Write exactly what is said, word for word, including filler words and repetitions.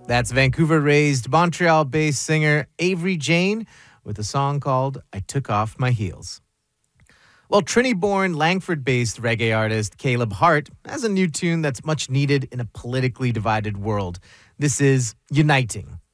That's Vancouver-raised, Montreal-based singer Avery Jane with a song called I Took Off My Heels. Well, Trinity-born, Langford-based reggae artist Caleb Hart has a new tune that's much needed in a politically divided world. This is Uniting.